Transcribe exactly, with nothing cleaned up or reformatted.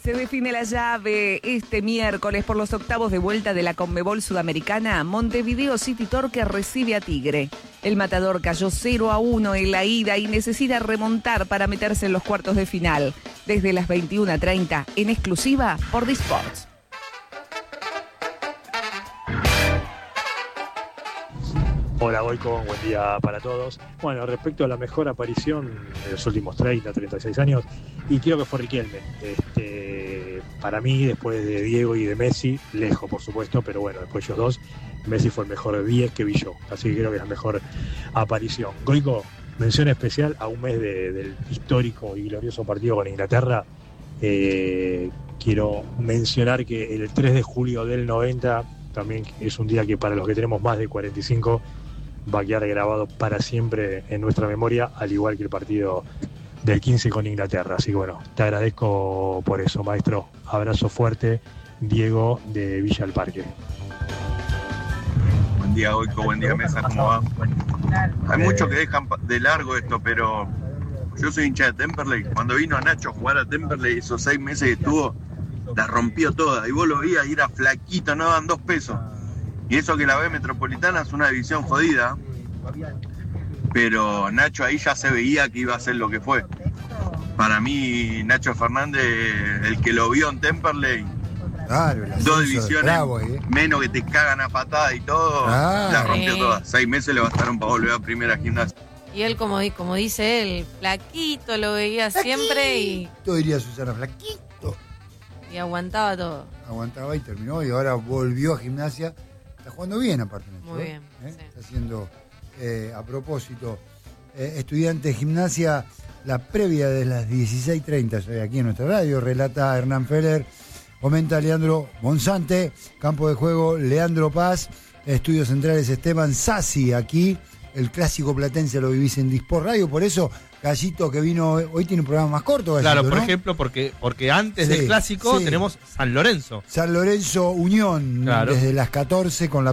Se define la llave este miércoles por los octavos de vuelta de la Conmebol Sudamericana. Montevideo City Torque recibe a Tigre. El Matador cayó cero a uno en la ida y necesita remontar para meterse en los cuartos de final. Desde las veintiuna treinta, en exclusiva por Disports. Hola Goico, buen día para todos. Bueno, respecto a la mejor aparición de los últimos treinta, treinta y seis años, y creo que fue Riquelme. Este, para mí, después de Diego y de Messi, lejos por supuesto, pero bueno, después de ellos dos, Messi fue el mejor diez que vi yo, así que creo que es la mejor aparición. Goico, mención especial a un mes de, del histórico y glorioso partido con Inglaterra. Eh, quiero mencionar que el tres de julio del noventa también es un día que para los que tenemos más de cuarenta y cinco va a quedar grabado para siempre en nuestra memoria, al igual que el partido del quince con Inglaterra. Así que bueno, te agradezco por eso, maestro. Abrazo fuerte, Diego de Villa del Parque. Buen día, Goico, buen día, Mesa, ¿cómo va? Hay muchos que dejan de largo esto, pero yo soy hincha de Temperley. Cuando vino Nacho a jugar a Temperley, esos seis meses que estuvo, la rompió toda. Y vos lo veías y era flaquito, no daban dos pesos. Y eso que la B Metropolitana es una división jodida, pero Nacho ahí ya se veía que iba a ser lo que fue. Para mí, Nacho Fernández, el que lo vio en Temperley, claro, dos divisiones bravo, ¿eh? menos que te cagan a patada y todo, claro. La rompió Sí. toda. Seis meses le bastaron para volver a primera gimnasia. Y él, como, di- como dice él, flaquito, lo veía siempre y, Todo diría Susana, flaquito. y aguantaba todo. Aguantaba y terminó, y ahora volvió a Gimnasia. Está jugando bien, aparte. Nacho, Muy ¿eh? bien, ¿Eh? sí. Está haciendo, eh, a propósito, eh, estudiante de Gimnasia, la previa de las dieciséis treinta, aquí en nuestra radio, relata Hernán Feller, comenta Leandro Monzante, campo de juego Leandro Paz, estudios centrales Esteban Sassi, aquí el clásico platense lo vivís en Disport Radio, por eso Gallito que vino hoy tiene un programa más corto, Gallito, Claro, por ¿no? ejemplo, porque, porque antes Sí, del clásico sí. tenemos San Lorenzo. San Lorenzo Unión, Claro. desde las catorce con la